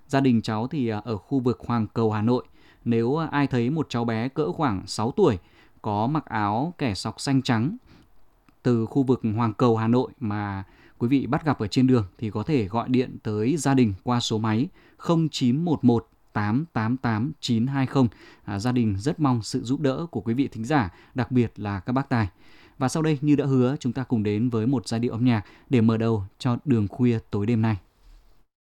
Gia đình cháu thì ở khu vực Hoàng Cầu, Hà Nội. Nếu ai thấy một cháu bé cỡ khoảng 6 tuổi có mặc áo kẻ sọc xanh trắng từ khu vực Hoàng Cầu, Hà Nội mà quý vị bắt gặp ở trên đường thì có thể gọi điện tới gia đình qua số máy 0911 888 920. Gia đình rất mong sự giúp đỡ của quý vị thính giả, đặc biệt là các bác tài. Và sau đây như đã hứa, chúng ta cùng đến với một giai điệu âm nhạc để mở đầu cho đường khuya tối đêm nay.